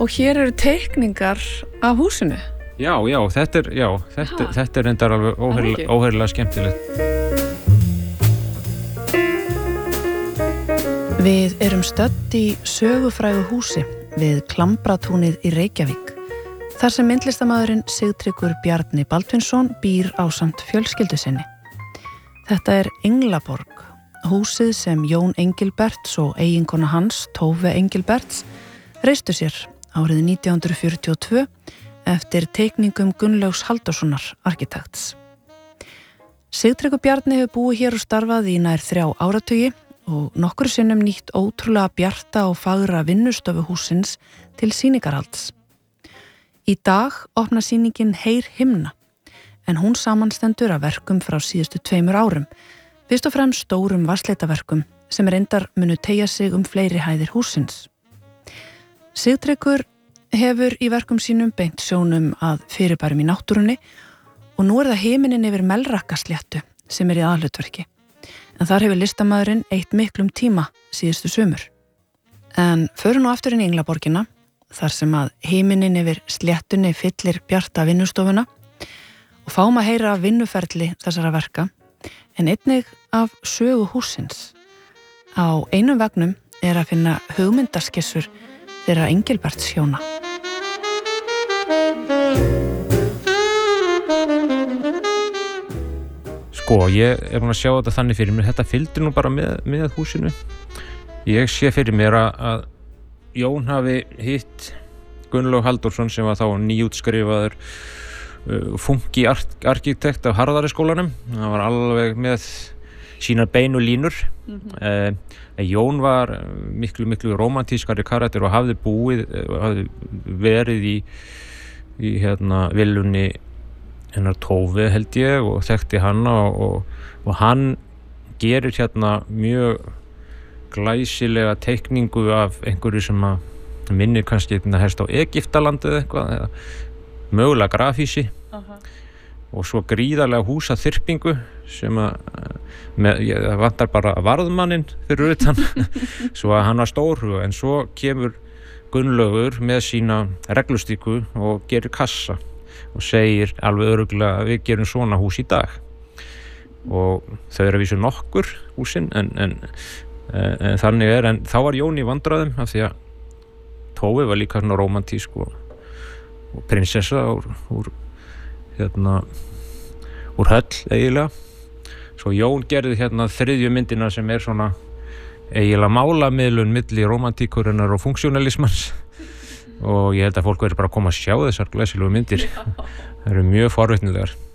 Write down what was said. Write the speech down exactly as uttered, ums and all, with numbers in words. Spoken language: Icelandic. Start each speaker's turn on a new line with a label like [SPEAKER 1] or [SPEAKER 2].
[SPEAKER 1] Og hér eru teikningar af húsinu.
[SPEAKER 2] Já, já, þetta er, já, þetta, þetta er reyndar alveg óheyrilega, óheyrilega skemmtilegt.
[SPEAKER 1] Við erum stödd í sögufrægu húsi við Klambratúnið í Reykjavík, þar sem myndlistarmaðurinn Sigtryggur Bjarni Baldvinsson býr ásamt fjölskyldu sinni. Þetta er Englaborg, húsið sem Jón Engilberts og eiginkona hans, Tove Engilberts, reistu sér árið nítján hundruð fjörutíu og tvö eftir teikningum Gunnlaugs Halldórssonar arkitekts. Sigtryggur Bjarni hefur búið hér og starfað í nær þrjá áratugi og nokkru sinnum nýtt ótrúlega bjarta og fagra vinnustofu hússins til sýningarhalds. Í dag opna sýningin Heyr himna, en hún samanstendur af verkum frá síðustu tveimur árum, fyrst og fremst stórum vatnsleitaverkum sem reyndar munu teygja sig um fleiri hæðir hússins. Sigtryggur hefur í verkum sínum beint sjónum að fyrirbærum í náttúrunni og nú er það himinin yfir Melrakkasléttu sem er í aðhlutverki. En þar hefur listamaðurinn eitt miklum tíma síðustu sumur. En förum nú aftur inn í Englaborgina, þar sem að himinin yfir sléttunni fyllir bjarta vinnustofuna og fáum að heyra af vinnuferli þessara verka, en einnig af sögu hússins. Á einum vegnum er að finna hugmyndaskissur þeirra Engilberts hjóna.
[SPEAKER 2] Sko, ég er búin að sjá þetta þannig fyrir mér, þetta fylgdi nú bara með, með húsinu. Ég sé fyrir mér að, að Jón hafi hitt Gunnlaug Halldórsson sem var þá nýútskrifaður uh, funky arkitekt af Harðari-skólanum. Hann var alveg með sínar beinu línur. Mm-hmm. uh, Jón var miklu, miklu romantískari karakter og hafði búið, hafði verið í, í hérna, villunni hennar Tove held ég og þekkti hana og, og, og hann gerir hérna mjög glæsilega teikningu af einhverju sem að minnir kannski helst á Egyptaland eða eitthvað eða mögulega grafísi. Uh-huh. Og svo gríðarlega húsaþyrpingu sem að með, ég, það vantar bara varðmanninn fyrir utan svo að hann var stórhuga, en svo kemur Gunnlaugur með sína reglustíku og gerir kassa og segir alveg örugglega að við gerum svona hús í dag. Og þau eru að vísu nokkur húsin en, en, en þannig er, en þá var Jón í vandræðum af því að Tove var líka svona romantísk og, og prinsessa úr, úr hérna úr höll eiginlega. Svo Jón gerði hérna þriðju myndina sem er svona eiginlega málamiðlun milli romantíkurinnar og funksjónalismans. Og ég held að fólk verður bara að koma að sjá þessar glæsilegu myndir. Það eru mjög forvitnilegar.